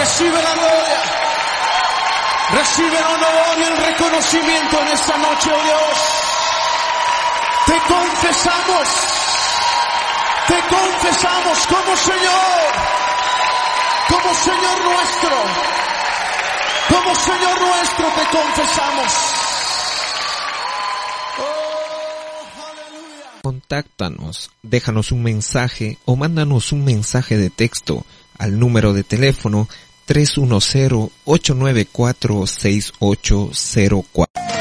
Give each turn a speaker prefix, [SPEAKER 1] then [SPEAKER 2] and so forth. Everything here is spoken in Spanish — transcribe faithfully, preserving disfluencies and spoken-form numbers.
[SPEAKER 1] Recibe la gloria. Recibe el honor y el reconocimiento en esta noche, oh Dios. Te confesamos. Te confesamos como Señor. Como Señor nuestro. Como Señor nuestro te confesamos.
[SPEAKER 2] Contáctanos, déjanos un mensaje o mándanos un mensaje de texto al número de teléfono tres uno cero, ocho nueve cuatro, seis ocho cero cuatro.